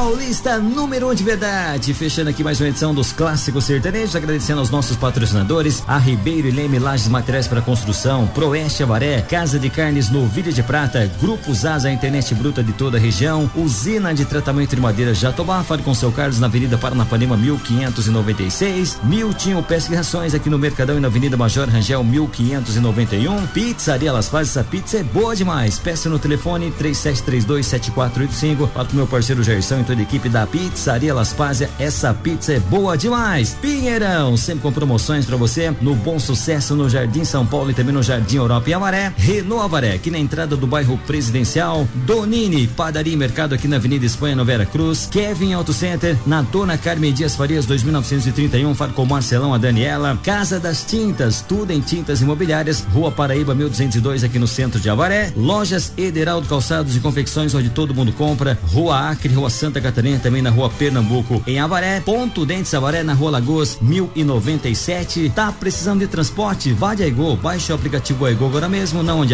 Paulista número 1 de verdade. Fechando aqui mais uma edição dos Clássicos Sertanejos, agradecendo aos nossos patrocinadores, a Ribeiro e Leme Lajes Materiais para Construção, Proeste Avaré, Casa de Carnes Novilha de Prata, Grupo Zaza, a internet bruta de toda a região, Usina de Tratamento de Madeira Jatobá, fale com seu Carlos na Avenida Paranapanema 1596, Miltinho Pesca e Rações aqui no Mercadão e na Avenida Major Rangel 1591, Pizzaria Las Pazes, essa pizza é boa demais, peça no telefone 37327485, fala com meu parceiro Gerson e toda a equipe da Pizzaria Las Pazes, essa pizza é boa demais. Pinheirão, sempre com promoções pra você, no Bom Sucesso, no Jardim São Paulo e também no Jardim Europa e Avaré, Renault Avaré, aqui na entrada do bairro Presidencial, Donini, Padaria e Mercado aqui na Avenida Espanha, no Vera Cruz, Kevin Auto Center, na Dona Carmen Dias Farias 2931, fala com o Marcelão, a Daniela, Casa das Tintas, tudo em tintas imobiliárias, Rua Paraíba 1202 aqui no centro de Avaré, Lojas Ederaldo Calçados e Confecções, onde todo mundo compra, Rua Acre, Rua Santa Catarina, também na Rua Pernambuco em Avaré, Ponto Dentes Avaré, na Rua Lagoas 1097. Tá precisando de transporte? Vá de Aigô, baixe o aplicativo Aigô agora mesmo, não onde